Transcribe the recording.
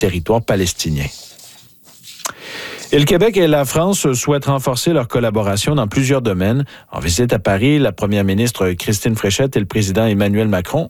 territoire palestinien. Et le Québec et la France souhaitent renforcer leur collaboration dans plusieurs domaines. En visite à Paris, la première ministre Christine Fréchette et le président Emmanuel Macron